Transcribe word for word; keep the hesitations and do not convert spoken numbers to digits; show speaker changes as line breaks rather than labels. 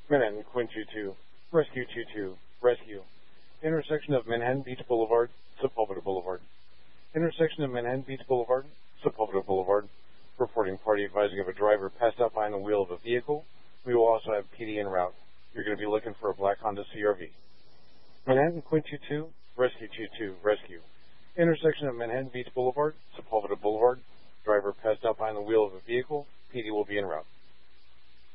Manhattan Quinn two two, Rescue two two, Rescue. Intersection of Manhattan Beach Boulevard, Sepulveda Boulevard. Intersection of Manhattan Beach Boulevard, Sepulveda Boulevard. Reporting party advising of a driver passed out behind the wheel of a vehicle. We will also have P D en route. You're going to be looking for a black Honda C R V. Manhattan Quinn two two, Rescue two two, Rescue. Intersection of Manhattan Beach Boulevard, Sepulveda Boulevard. Driver passed out behind the wheel of a vehicle. P D will be en route.